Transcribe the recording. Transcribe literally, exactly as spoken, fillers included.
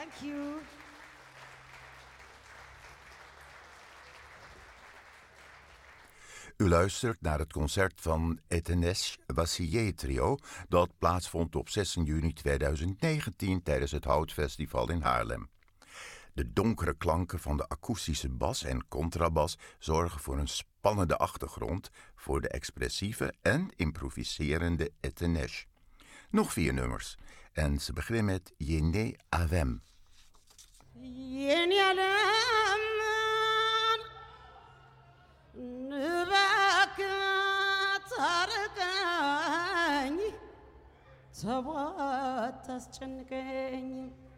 Thank you. U luistert naar het concert van Etenesh Wassier Trio dat plaatsvond op zestien juni tweeduizend negentien tijdens het Houtfestival in Haarlem. De donkere klanken van de akoestische bas en contrabas zorgen voor een spannende achtergrond voor de expressieve en improviserende Etenesh. Nog vier nummers en ze beginnen met Yene Avem. Yene Avem ታርቀኝ ተዋት አስጨንቀኝ